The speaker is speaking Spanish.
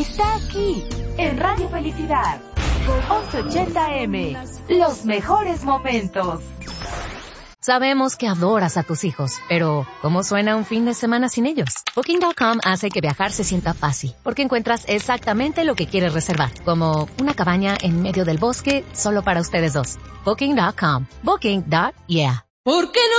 está aquí, en Radio Felicidad. 1180M, los mejores momentos. Sabemos que adoras a tus hijos, pero ¿cómo suena un fin de semana sin ellos? Booking.com hace que viajar se sienta fácil, porque encuentras exactamente lo que quieres reservar, como una cabaña en medio del bosque solo para ustedes dos. Booking.com. Booking.yeah. ¿Por qué no?